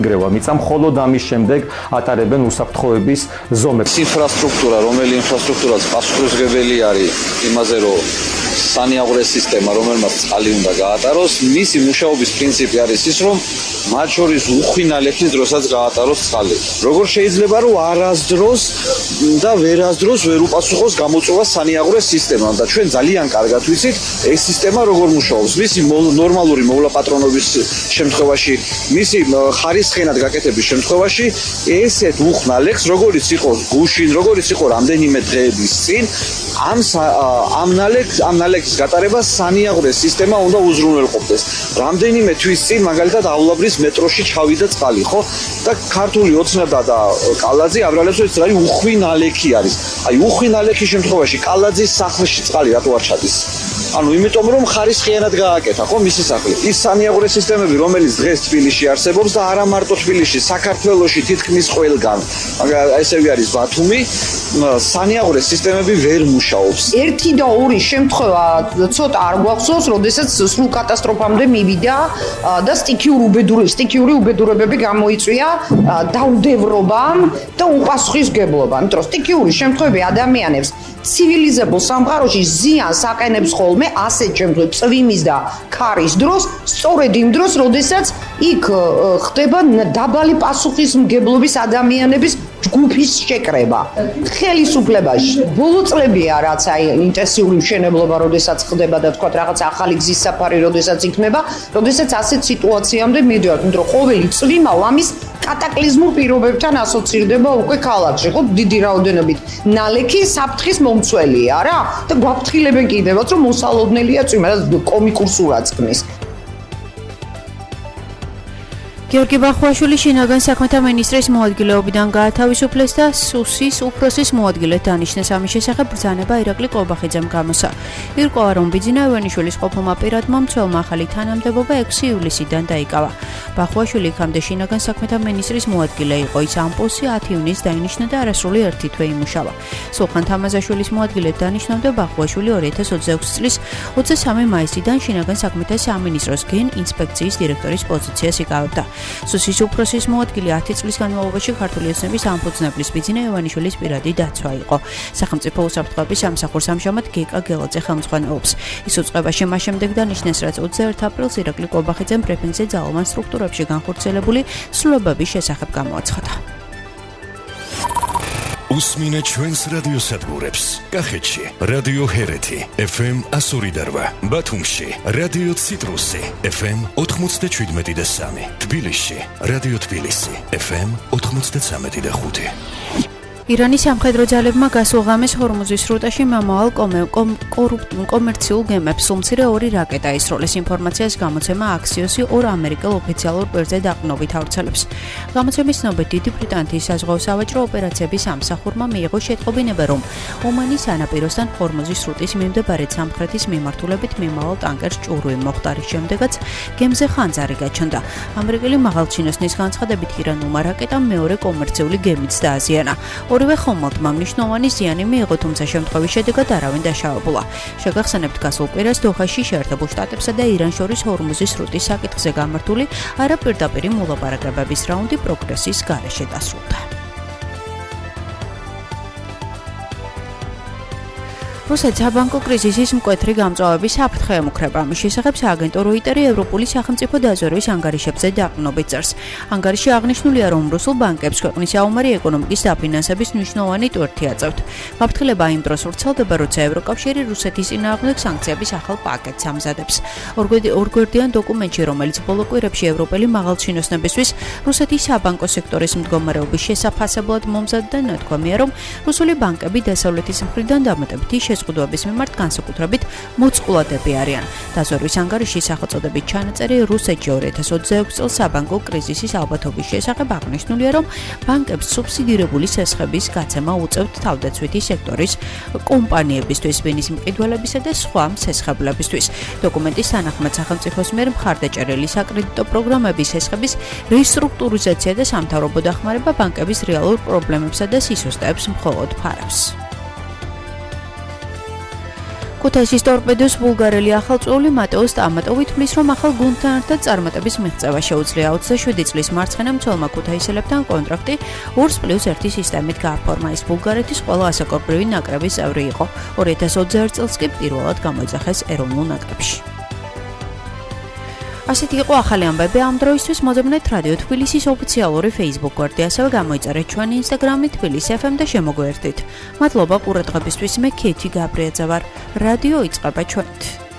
გრევა მიწა მხოლოდ ამის შემდეგ ატარებენ უსაფრთხოების ზომებს. ინფრასტრუქტურა, რომელი ინფრასტრუქტურაც პასუხისმგებელი არის იმაზე, რომ სანიაღვრე სისტემა, რომელმაც წყალი უნდა გაატაროს, მისი მუშაობის პრინციპი არის ის, რომ მათ შორის უხვინალეთის დროსაც გაატაროს წყალი. როგორ შეიძლება რომ არასდროს და ვერასდროს ვერ უპასუხოს გამოწვევას სანიაღვრე სისტემამ და ჩვენ ძალიან კარგად ვიცით ეს სისტემა როგორ მუშაობს. მისი ნორმალური მოვლაპატრონობის შემთხვევაში, მისი ხარისხენად გაკეთების შემთხვევაში ესეთ უხნალებს, როგორც იყო გუშინ, როგორც იყო რამდენიმე დღეების წინ, ამ ნალექის გატარება სანიაღვრე სისტემა უნდა უზრუნველყოფდეს. რამდენიმე თვის წინ მაგალითად ავლაბრის მეტროში ჩავიდა წყალი, ხო? და ქართული ოცნება და კალაძე აბრალებს ეს რა უხვი ნალექი არის. აი უხვი ნალექის შემთხვევაში კალაძის სახლში წყალი რატო არ ჩადის? ანუ იმიტომ რომ ხარისხიანად გააკეთა, ხო, მისი სახლი. ის სანიაღვრე სისტემები, რომელიც დღეს თბილისში არსებობს და არა მარტო თბილისში, საქართველოში თითქმის ყველგან. მაგრამ ესევე არის ბათუმი, სანიაღვრე სისტემები ვერ მუშაობს. ერთი და ორი შემთხვევა ცოტა არ გვახსოვს, როდესაც სრულ კატასტროფამდე მივიდა და სტიქიური უბედურებები გამოიწვია დაუდევრობამ და უპასუხისმგებლობამ. იმიტომ რომ სტიქიური შემთხვევები ადამიანებს ცივილიზებულ სამყაროში ზიანს აყენებს ხოლმე ასეთ შემთხვევებში წვიმის და ქარის დროს, სწორედ იმ დროს, როდესაც იქ ხდება დაბალი პასუხისმგებლობის ადამიანების ჯგუფის შეკრება. ხელისუფლებაში ბოლო წლებია რაც აი ინტენსიური მშენებლობა, როდესაც ხდება და თქვა რაღაც ახალი გზის საფარი, როდესაც იქნება, როდესაც ასეთ სიტუაციამდე მიდივართ, იმიტომ რომ ყოველი წვიმა ამის კატაკლიზმურ პირობებთან ასოცირდება უკვე ქალაქში, ხო, დიდი რაოდენობით ნალექი საფრთხის მომცველია რა და გვაფრთხილებენ კიდევაც რომ მოსალოდნელია წვიმა და კომიკურ სურათს ქმნის. გიორგი ბახვაშვილი შინაგან საქმეთა მინისტრის მოადგილეობიდან გაათავისუფლეს და სუსის უფროსის მოადგილედ დანიშნეს. ამის შესახებ ბრძანება ირაკლი კობახიძემ გამოსცა. ირკვევა რომ ბიძინა ევენიშვილის ყოფილმა პირადმა მცველმა ახალი თანამდებობა 6 ივლისიდან დაიკავა. ბახვაშვილი იქამდე შინაგან საქმეთა მინისტრის მოადგილე იყო. ის ამ პოსტზე 10 ივნისს დაინიშნა და არასრული 1 თვე იმუშავა. სულხან თამაზაშვილის მოადგილედ დანიშნავდა ბახვაშვილი 2026 წლის 23 მაისიდან შინაგან საქმეთა სამინისტროს გენ ინსპექციის დირექტორის პოზიციას იკავებდა. სუსის უფროსის მოადგილე 10 წლის განმავლობაში ქართული ოცნების ამფუძნებლის ბიძინა ევანიშვილის პირადი დაცვა იყო. სახელმწიფო უსაფრთხოების სამსახურს ამჟამად გეკა გელაძე ხელმძღვანელობს. ის უწყებაში მას შემდეგ დანიშნეს, რაც 21 ապრილს ირაკლი კობახიძემ ბრიფინგზე ძალოვან სტრუქტურებში განხორციელებული ცვლილებების შესახებ გამოაცხადა. უსმინეთ ჩვენს რადიოსადგურებს. კახეთში რადიო ჰერეთი FM 102.8, ბათუმში რადიო ციტრუსი FM 97.3, თბილისში რადიო თბილისი FM 93.5. ირანის სამხედრო ძალებმა გასულ ღამეს ჰორმუზის სრუტაში მომავალ კომერციულ გემებს უმცირე 2 რაკეტა ისროლეს. ინფორმაციას გამოცემა აქსიოსი 2 ამერიკელ ოფიციალურ პირზე დაყრდნობით ავრცელებს. გამოცემის ცნობით დიდი ბრიტანეთის საზღვაო სავაჭრო ოპერაციების სამსახურმა მიიღო შეტყობინება, რომ ომანის სანაპიროსთან ჰორმუზის სრუტის მიმდებარედ სამხრეთის მიმართულებით მიმავალ ტანკერს ჭურვი მოხდა, რის შემდეგაც გემზე ხანძარი გაჩნდა. ამერიკელი მაღალჩინოსნის განცხადებით ირანულმა რაკეტამ მეორე კომერციული გემიც დააზიანა. ორივე ხომალდმა მნიშვნელოვანი ზიანი მიიღო, თუმცა შემთხვევის შედეგად არავინ დაშავებულა. შეგახსენებთ, გასულ კვირას დოჰაში შეერთებულ შტატებსა და ირანს შორის ჰორმუზის სრუტის საკითხზე გამართული არაპირდაპირი მოლაპარაკებების რაუნდი პროგრესის გარეშე დასრულდა. რუსეთს საბანკო კრიზისის მკვეთრი გამწვავების საფრთხე ემუქრება. ამის შესახებ სააგენტო როიტერი ევროპული სახელმწიფო დაზვერვის ანგარიშებზე დაყრდნობით წერს. ანგარიში აღნიშნულია, რომ რუსულ ბანკებს ქვეყნის აუმარი ეკონომიკის დაფინანსების მნიშვნელოვანი ტვერთი აწევთ. გაფრთხილება იმ დროს ვრცელდება, როცა ევროკავშირი რუსეთის წინააღმდეგ სანქციების ახალ პაკეტს ამზადებს. ორგვერდიან დოკუმენტში, რომელიც ბოლო კვირებში ევროპელი მაღალჩინოსნებისთვის რუსეთის საბანკო სექტორის მდგომარეობის შესაფასებლად მომზადდა, ნათქვამია, რომ რუსული ბანკები დასავლეთის მხრიდან დამატებითი შეზღუდვების მიმართ განსაკუთრებით მოწყვლადები არიან. დაზვერვის ანგარიში სახელწოდებით ჩანაწერი რუსეთში 2026 წელს საბანკო კრიზისის ალბათობის შესახებ აღნიშნულია, რომ ბანკებს სუბსიდირებული სესხების გაცემა უწევთ თავდაცვითი სექტორის კომპანიებისთვის, ვინის მყიდველებისა და სხვა სესხებლებისთვის. დოკუმენტის თანახმად სახელმწიფოს მიერ მხარდაჭერილი საკრედიტო პროგრამების სესხების რესტრუქტურიზაცია და სამთავრობო დახმარება ბანკების რეალურ პრობლემებსა და სისუსტეებს მხოლოდ ფარავს. ქუთაისის ტორპედოს ბულგარელი ახალწეული მატეო სტამატოვი თვლის, რომ ახალ გუნდთან ერთად წარმატების მიღწევა შეუძლია. 27 წლის მარცხენა მცველმა ქუთაისელებთან კონტრაქტი 2+1 სისტემით გააფორმა. ის ბულგარეთის ყველა ასაკობრივი ნაკრების წევრი იყო. 2021 წელს კი პირველად გამოიძახეს ეროვნულ ნაკრებში. ასეთი იყო ახალი ამბები ამ დროისთვის. მოძებნეთ რადიო თბილისის ოფიციალური Facebook გვერდი, ასევე გამოიწერეთ ჩვენი Instagram-ი თბილისი FM და შემოგვიერთდით. მადლობა ყურადღებისთვის. მე ქეთი გაბრიაძე ვარ. რადიო იწყება ჩვენით.